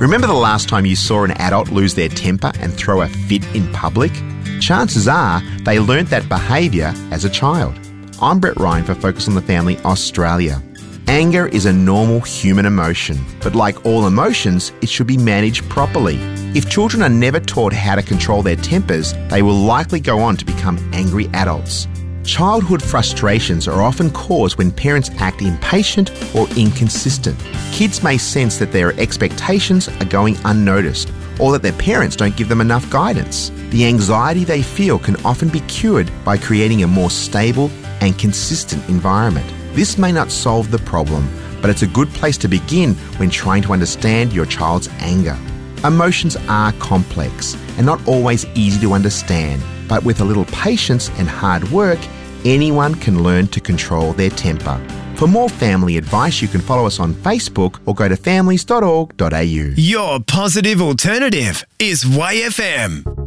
Remember the last time you saw an adult lose their temper and throw a fit in public? Chances are they learnt that behaviour as a child. I'm Brett Ryan for Focus on the Family Australia. Anger is a normal human emotion, but like all emotions, it should be managed properly. If children are never taught how to control their tempers, they will likely go on to become angry adults. Childhood frustrations are often caused when parents act impatient or inconsistent. Kids may sense that their expectations are going unnoticed or that their parents don't give them enough guidance. The anxiety they feel can often be cured by creating a more stable and consistent environment. This may not solve the problem, but it's a good place to begin when trying to understand your child's anger. Emotions are complex and not always easy to understand, but with a little patience and hard work, anyone can learn to control their temper. For more family advice, you can follow us on Facebook or go to families.org.au. Your positive alternative is YFM.